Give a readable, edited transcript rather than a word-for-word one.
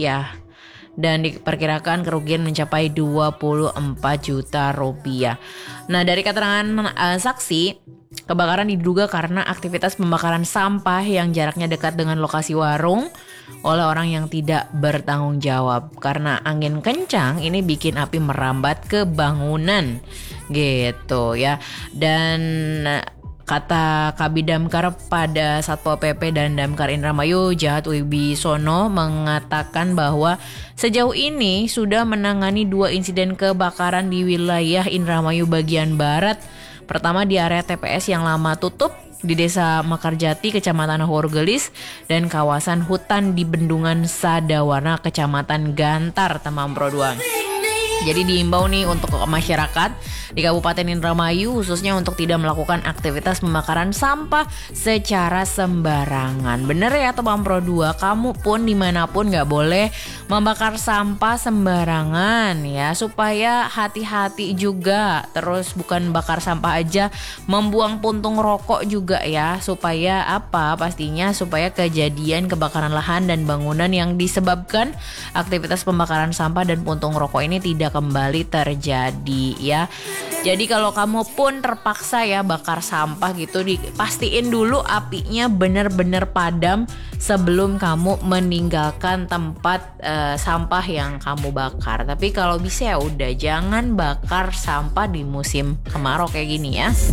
ya. Dan diperkirakan kerugian mencapai 24 juta rupiah. Nah, dari keterangan saksi, kebakaran diduga karena aktivitas pembakaran sampah yang jaraknya dekat dengan lokasi warung oleh orang yang tidak bertanggung jawab. Karena angin kencang ini bikin api merambat ke bangunan gitu ya. Dan kata Kabid Damkar pada Satpol PP dan Damkar Indramayu Jahat Wibisono mengatakan bahwa sejauh ini sudah menangani 2 insiden kebakaran di wilayah Indramayu bagian barat. Pertama di area TPS yang lama tutup di Desa Mekarjati, Kecamatan Horgelis, dan kawasan hutan di Bendungan Sadawarna, Kecamatan Gantar, Tamambro 2. Jadi diimbau nih untuk masyarakat di Kabupaten Indramayu khususnya untuk tidak melakukan aktivitas pembakaran sampah secara sembarangan. Bener ya Teman Pro 2, kamu pun dimanapun gak boleh membakar sampah sembarangan ya, supaya hati-hati juga. Terus bukan bakar sampah aja, membuang puntung rokok juga ya, supaya apa? Pastinya supaya kejadian kebakaran lahan dan bangunan yang disebabkan aktivitas pembakaran sampah dan puntung rokok ini tidak kembali terjadi ya. Jadi kalau kamu pun terpaksa ya bakar sampah gitu, dipastiin dulu apinya benar-benar padam sebelum kamu meninggalkan tempat sampah yang kamu bakar. Tapi kalau bisa ya udah jangan bakar sampah di musim kemarau kayak gini ya.